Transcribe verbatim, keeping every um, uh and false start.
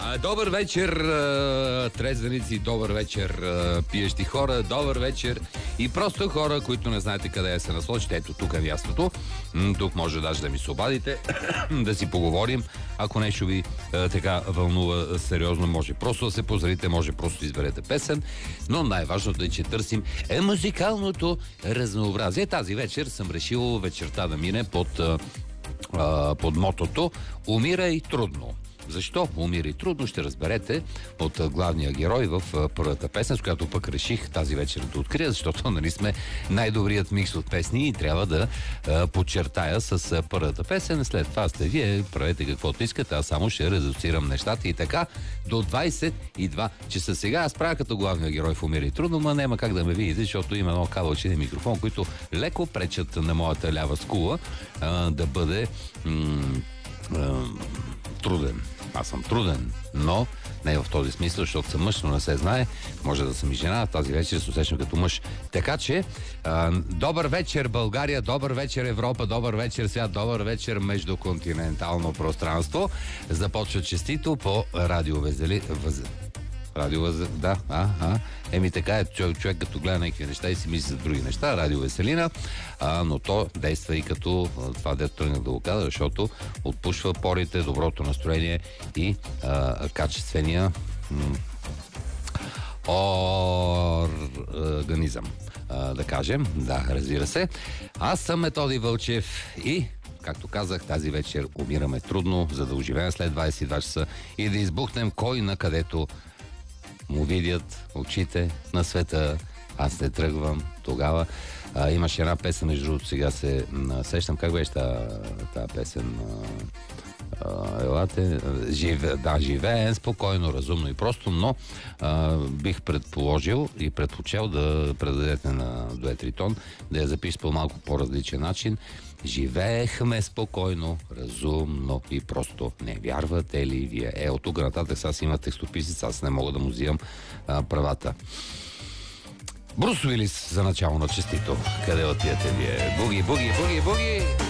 Добър вечер, трезвеници, добър вечер, пиещи хора, добър вечер и просто хора, които не знаете къде се насочите. Ето, тук е мястото. Тук може даже да ми се обадите, да си поговорим. Ако нещо ви така вълнува сериозно, може просто да се позрите, може просто да изберете песен. Но най-важното е, че търсим е музикалното разнообразие. Тази вечер съм решил вечерта да мине под, под мотото "Умирай трудно". Защо умира и трудно, ще разберете от главния герой в първата песен, с която пък реших тази вечер да открия, защото нали сме най-добрият микс от песни и трябва да а, подчертая с първата песен. След това сте вие, правете каквото искате, аз само ще редуцирам нещата и така до двайсет и два часа. Сега аз правя като главния герой в "Умира и трудно", но няма как да ме видите, защото има едно кабелче и микрофон, които леко пречат на моята лява скула а, да бъде м- а, труден. Аз съм труден, но не в този смисъл, защото съм мъж, но не се знае. Може да съм и жена, тази вечер се усещам като мъж. Така че, а, добър вечер България, добър вечер Европа, добър вечер свят, добър вечер междуконтинентално пространство. Започва честито по радио Везели... Въз... Радио Въз... Да, а, а. Еми така е, човек, човек като гледа някакви неща и си мисли за други неща. Радио Веселина, а, но то действа и като това, дето тръгнах да го кажа, защото отпушва порите, доброто настроение и а, качествения м- организъм. А, да кажем, да, разбира се. Аз съм Методи Вълчев и както казах, тази вечер умираме трудно, за да оживеем след двайсет и два часа и да избухнем кой на където му видят очите на света. Аз не тръгвам тогава. А, имаше една песен, между другото, сега се а, сещам как беше тази песен. А, елате, живе, да, живеем спокойно, разумно и просто, но а, бих предположил и предпочел да предадете на дует Ритон, да я запиша по малко по-различен начин. Живеехме спокойно, разумно и просто. Не вярвате ли вие? Е, от тук нататък сега си има текстописец, аз не мога да му взимам а, правата. Брус Уилис за начало на честито. Къде отидете вие? Буги, буги, буги, буги!